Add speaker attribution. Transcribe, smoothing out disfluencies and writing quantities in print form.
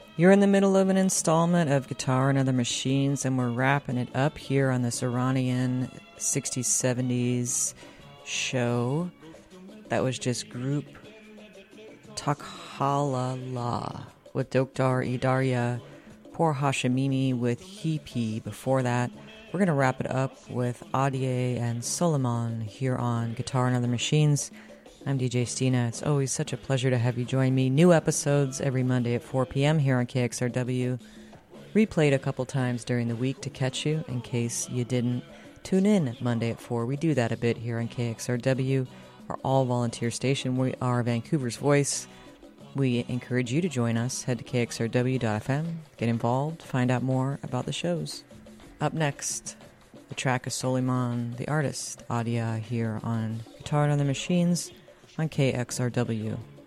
Speaker 1: You're in the middle of an installment of Guitar and Other Machines, and we're wrapping it up here on this Iranian 60s, 70s show. That was just group Takhalala with Doktar Idarya, Poor Hashemimi with Hipi. Before that, we're going to wrap it up with Adie and Solomon here on Guitar and Other Machines. I'm DJ Stina. It's always such a pleasure to have you join me. New episodes every Monday at 4 p.m. here on KXRW. Replayed a couple times during the week to catch you in case you didn't tune in Monday at 4. We do that a bit here on KXRW, our all-volunteer station. We are Vancouver's voice. We encourage you to join us. Head to kxrw.fm, get involved, find out more about the shows. Up next, the track of Soliman, the artist, Adia, here on Guitar and Other Machines on KXRW.